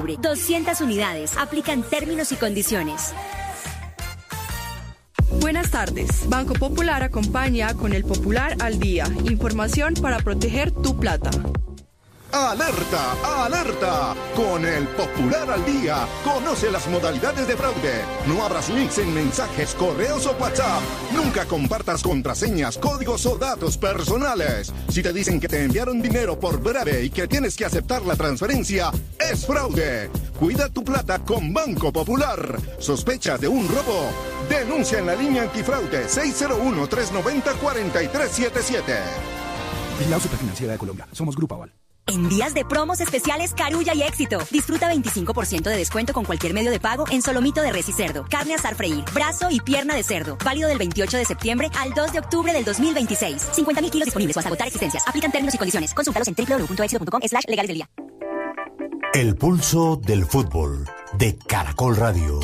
octubre. 200 unidades. Aplican términos y condiciones. Buenas tardes. Banco Popular acompaña con el Popular al Día. Información para proteger tu plata. ¡Alerta! ¡Alerta! Con el Popular al Día, conoce las modalidades de fraude. No abras links en mensajes, correos o WhatsApp. Nunca compartas contraseñas, códigos o datos personales. Si te dicen que te enviaron dinero por breve y que tienes que aceptar la transferencia, es fraude. Cuida tu plata con Banco Popular. ¿Sospechas de un robo? Denuncia en la línea antifraude 601-390-4377. Vigilado Superfinanciera de Colombia. Somos Grupo Aval. En días de promos especiales Carulla y Éxito. Disfruta 25% de descuento con cualquier medio de pago en solomito de res y cerdo, carne asar freír, brazo y pierna de cerdo. Válido del 28 de septiembre al 2 de octubre del 2026. 50.000 kilos disponibles o hasta agotar existencias. Aplican términos y condiciones. Consúltalos en www.exito.com/legales del día. El pulso del fútbol de Caracol Radio.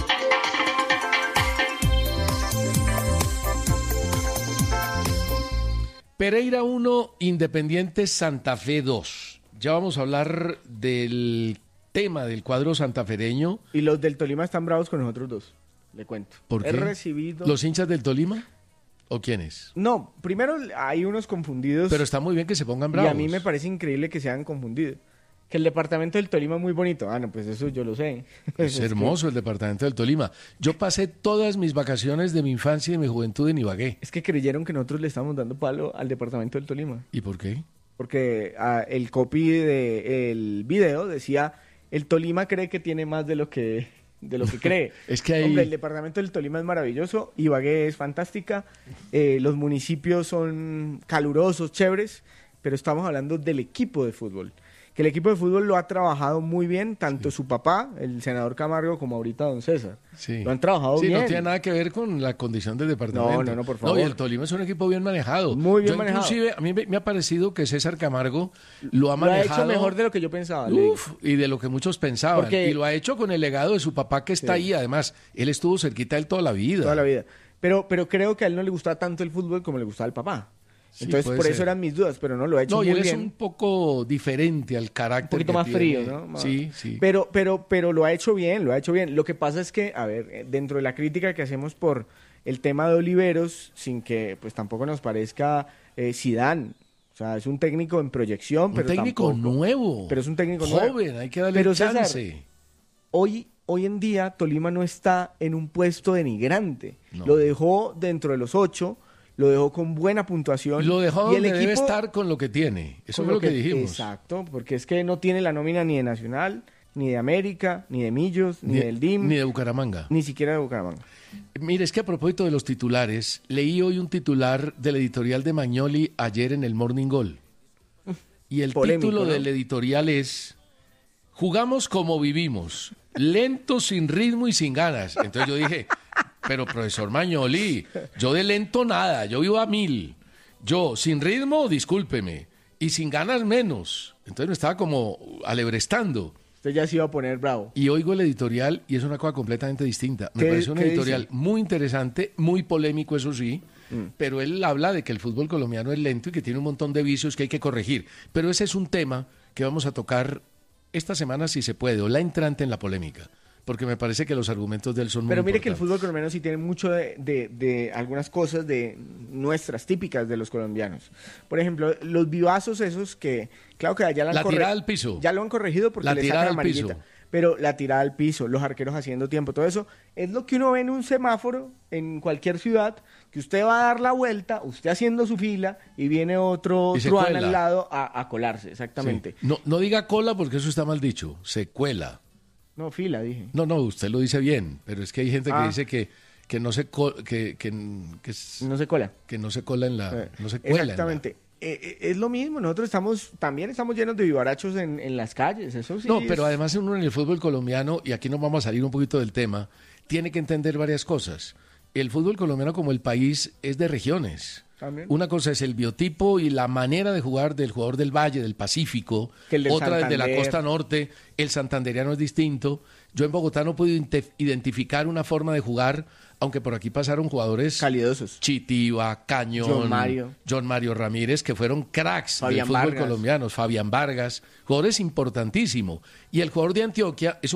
Pereira 1, Independiente Santa Fe 2. Ya vamos a hablar del tema del cuadro santafereño. Y los del Tolima están bravos con nosotros dos, le cuento. ¿Por qué? He recibido... ¿Los hinchas del Tolima? ¿O quiénes? No, primero hay unos confundidos. Pero está muy bien que se pongan bravos. Y a mí me parece increíble que se hayan confundido. Que el departamento del Tolima es muy bonito. Ah, no, pues eso yo lo sé. Es hermoso el departamento del Tolima. Yo pasé todas mis vacaciones de mi infancia y de mi juventud en Ibagué. Es que creyeron que nosotros le estábamos dando palo al departamento del Tolima. ¿Y por qué? Porque el copy del video decía, el Tolima cree que tiene más de lo que cree. Es que Hombre, el departamento del Tolima es maravilloso, Ibagué es fantástica, los municipios son calurosos, chéveres, pero estamos hablando del equipo de fútbol. Que el equipo de fútbol lo ha trabajado muy bien, tanto su papá, el senador Camargo, como ahorita don César. Sí. Lo han trabajado bien. Sí, no tiene nada que ver con la condición del departamento. No, por favor. No, y el Tolima es un equipo bien manejado. Muy bien manejado. Inclusive, a mí me ha parecido que César Camargo lo ha manejado. Lo ha hecho mejor de lo que yo pensaba. Y de lo que muchos pensaban. Porque... Y lo ha hecho con el legado de su papá que está ahí. Además, él estuvo cerquita de él toda la vida. Toda la vida. Pero creo que a él no le gustaba tanto el fútbol como le gustaba al papá. Entonces, por eso eran mis dudas, pero no lo ha hecho muy bien. No, y él es un poco diferente al carácter. Un poquito más frío, ¿no? Sí. Pero lo ha hecho bien, Lo que pasa es que, a ver, dentro de la crítica que hacemos por el tema de Oliveros, sin que pues tampoco nos parezca Zidane. O sea, es un técnico en proyección, pero técnico nuevo. Pero es un técnico joven, hay que darle chance. César, hoy en día Tolima no está en un puesto denigrante. No. Lo dejó dentro de los 8. Lo dejó con buena puntuación. Lo dejó donde debe estar con lo que tiene. Eso es lo que dijimos. Exacto, porque es que no tiene la nómina ni de Nacional, ni de América, ni de Millos, ni del DIM. Ni de Bucaramanga. Ni siquiera de Bucaramanga. Mire, es que a propósito de los titulares, leí hoy un titular del editorial de Magnoli ayer en el Morning Goal. Y el título del editorial es "Jugamos como vivimos, lento, sin ritmo y sin ganas". Entonces yo dije... Pero profesor Magnoli, yo de lento nada, yo vivo a 1000. Yo sin ritmo, discúlpeme, y sin ganas menos. Entonces me estaba como alebrestando. Usted ya se iba a poner bravo. Y oigo el editorial y es una cosa completamente distinta. Me parece un editorial dice? Muy interesante, muy polémico, eso sí, pero él habla de que el fútbol colombiano es lento y que tiene un montón de vicios que hay que corregir. Pero ese es un tema que vamos a tocar esta semana si se puede, o la entrante en la polémica. Porque me parece que los argumentos de él son muy Pero mire importantes. que el fútbol colombiano sí tiene mucho de algunas cosas de nuestras, típicas de los colombianos. Por ejemplo, los vivazos esos que, claro que ya la tirada al piso. Ya lo han corregido porque le sacan amarillita. Pero la tirada al piso, los arqueros haciendo tiempo, todo eso, es lo que uno ve en un semáforo en cualquier ciudad, que usted va a dar la vuelta, usted haciendo su fila, y viene otro truán al lado a colarse, exactamente. Sí. No diga cola porque eso está mal dicho, se cuela. No, fila, dije. No, usted lo dice bien, pero es que hay gente que dice que no se no se cola. Que no se cola en la... no se cuela. Exactamente. Es lo mismo, nosotros también estamos llenos de vivarachos en las calles, eso sí. No, pero además uno en el fútbol colombiano, y aquí nos vamos a salir un poquito del tema, tiene que entender varias cosas. El fútbol colombiano como el país es de regiones. También. Una cosa es el biotipo y la manera de jugar del jugador del Valle, del Pacífico, otra desde la costa norte, el santandereano es distinto. Yo en Bogotá no puedo identificar una forma de jugar, aunque por aquí pasaron jugadores calidosos. Chitiva, Cañón, John Mario Ramírez, que fueron cracks del fútbol colombiano, Fabián Vargas, jugadores importantísimos. Y el jugador de Antioquia es